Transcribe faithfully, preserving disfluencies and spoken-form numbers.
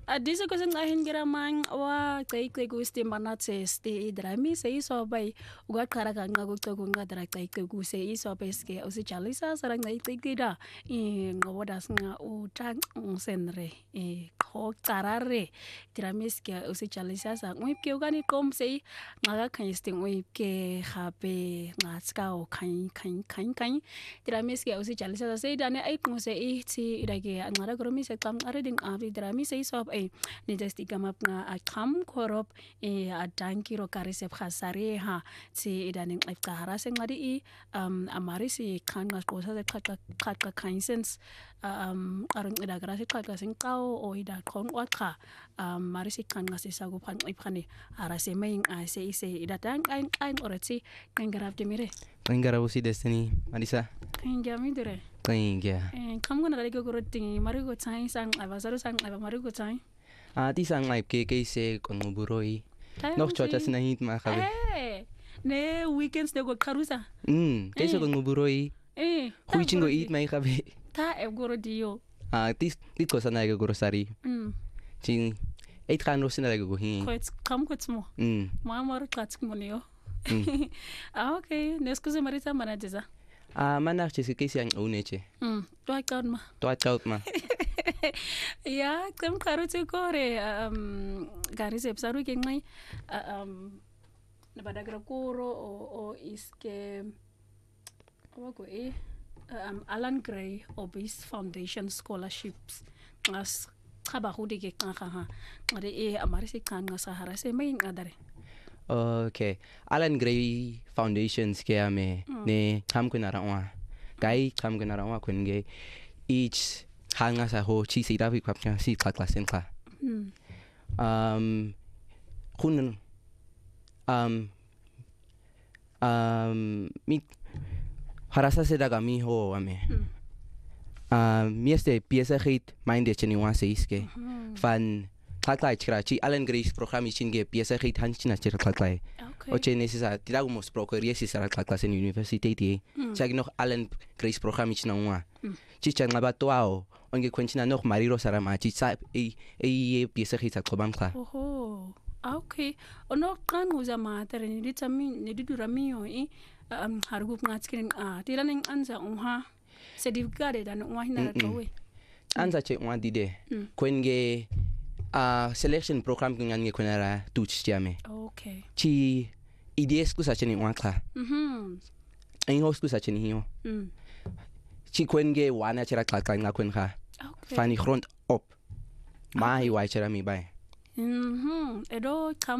Adisa ko sang ahin giramang wa kay kay gusti manat se ste drami se iso bay uga kara ka nga gukto ko nga dra kay kay gu se iso peske o si chalisa sarang ngai kay kida i ngodas nga u tang senre e ko tarare drami ske o si chalisa sa ngui ke ugani kom se nga ga kan sting ui ke hape nga ska o kan kan kan kan drami ske o si chalisa se dane ai ko se i ti idage ngara gromi se kam are ding a drami se iso e ni desti gamap nga akam korop e adanki ro karise khasare ha si idaning life kahara se ngadi i um amari si kan ngas kosa se khat khat kaisens um arung ida grase khat ka sing kau o ida kon wakha um mari si kan ngas isa go pan iphane ara se main a se ise ida dan kain kain orati kan garap de mire kan garap si destiny Marisa kan jami dure kan ya eh kam gona dali go goroting mari go tsai sang aba saru sang aba mari go tsai ah ti sang live ke ke se kon buroi nok chocha sinahit ma khabe eh ne weekends de go karusa mm ke se kon buroi eh hui chingo eat mai khabe ta e goro dio ah ti ti ko sana go grocery mm chin eight kan ro sina go hi ko kam ko tsmo mm ma mar kat mo neo ah okay ne scusa marita manajeza ah mana che se ke se ang uneche mm to ka ma to out ma ya kam karo te kore um garis epsaru ke ngai um na badagra kuro o o iske apa ko e um Alan Gray Obese Foundation scholarships as khaba hudi ke ka ha ngade e amari se kan nga sahara se mai ngadare okay Alan Gray Foundation ke ame ne kam ko na rawa gai kam ko na rawa kun ge each hanga sa ho chi si davi kwap cha si kla klasen kla um kun um um mi harasa se daga mi ho ame um mi este pieza hit mind de cheni wa se iske fan kla chira chi Alan Gray program chin ge pieza hit han china chira kla o che necesa tirago mos procurie si sara kla klasen university ti chag noch Alan Gray program china wa chi chan ngaba toao onge kwenchina noch mariro sara ma chi sa e e pieza hit sa kobam kla oho okay ono kan uza ma tere ni ditami ni didurami o i um hargup ngatskrin a tiraning anza unha certificate dan unha hinara kawe anza che unha dide kwenge a selection program kungan nge kwenara tuch jame okay chi ideas ku sa cheni unha kla mhm ai host ku sa cheni hiyo mm chi kwenge wana chira kla kla nga kwen kha fani grond op mai wai chira mi bai mhm edo